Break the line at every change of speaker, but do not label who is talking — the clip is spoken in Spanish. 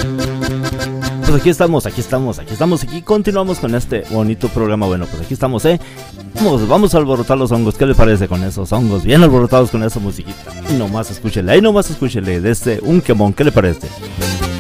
Pues aquí estamos, aquí continuamos con este bonito programa. Bueno, pues aquí estamos, vamos a alborotar los hongos. ¿Qué le parece con esos hongos? Bien alborotados con esa musiquita. Y nomás escúchele de este un quemón, ¿qué le parece?